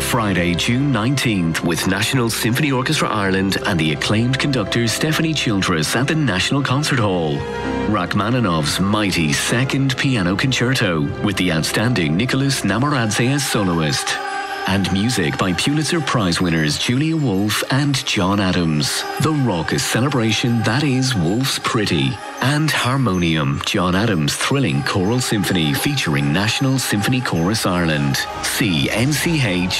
Friday, June 19th with National Symphony Orchestra Ireland and the acclaimed conductor Stephanie Childress at the National Concert Hall. Rachmaninoff's mighty second piano concerto with the outstanding Nicholas Namoradze as soloist. And music by Pulitzer Prize winners Julia Wolf and John Adams. The raucous celebration that is Wolf's Pretty. And Harmonium, John Adams' thrilling choral symphony featuring National Symphony Chorus Ireland. See nch.ie.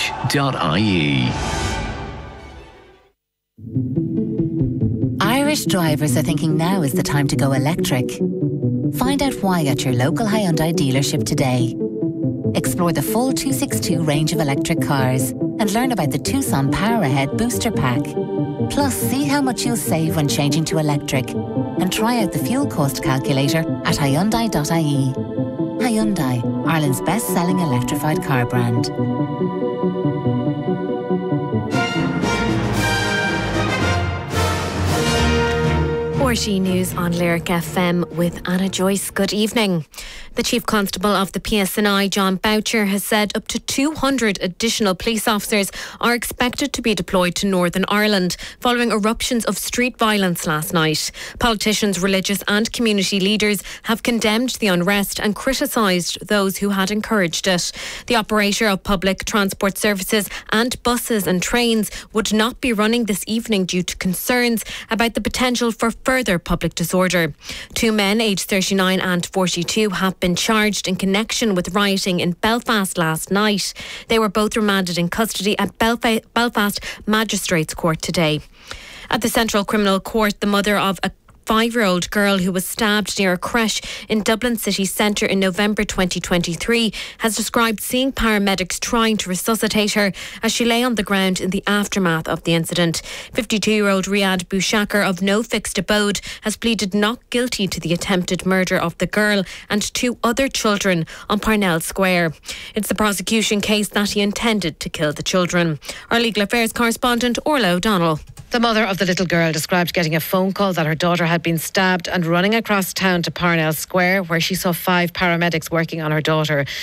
Irish drivers are thinking now is the time to go electric. Find out why at your local Hyundai dealership today. Explore the full 262 range of electric cars and learn about the Tucson Power Ahead Booster Pack. Plus, see how much you'll save when changing to electric and try out the fuel cost calculator at Hyundai.ie. Hyundai, Ireland's best-selling electrified car brand. RTÉ News on Lyric FM with Anna Joyce. Good evening. The Chief Constable of the PSNI, John Boucher, has said up to 200 additional police officers are expected to be deployed to Northern Ireland following eruptions of street violence last night. Politicians, religious and community leaders have condemned the unrest and criticised those who had encouraged it. The operator of public transport services and buses and trains would not be running this evening due to concerns about the potential for further public disorder. Two men aged 39 and 42 have been charged in connection with rioting in Belfast last night. They were both remanded in custody at Belfast Magistrates Court today. At the Central Criminal Court, the mother of a 5-year-old girl who was stabbed near a creche in Dublin city centre in November 2023 has described seeing paramedics trying to resuscitate her as she lay on the ground in the aftermath of the incident. 52-year-old Riyad Boushakar of No Fixed Abode has pleaded not guilty to the attempted murder of the girl and 2 other children on Parnell Square. It's the prosecution case that he intended to kill the children. Our legal affairs correspondent Orla O'Donnell. The mother of the little girl described getting a phone call that her daughter had been stabbed and running across town to Parnell Square, where she saw 5 paramedics working on her daughter.